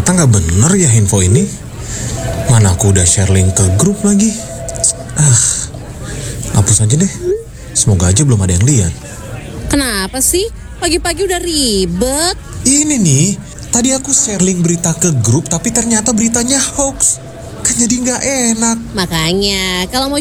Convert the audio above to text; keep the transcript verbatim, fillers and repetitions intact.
Ternyata nggak bener ya info ini. Mana aku udah share link ke grup lagi. Ah, hapus aja deh. Semoga aja belum ada yang lihat. Kenapa sih? Pagi-pagi udah ribet. Ini nih, tadi aku share link berita ke grup tapi ternyata beritanya hoax. Kan jadi nggak enak. Makanya, kalau mau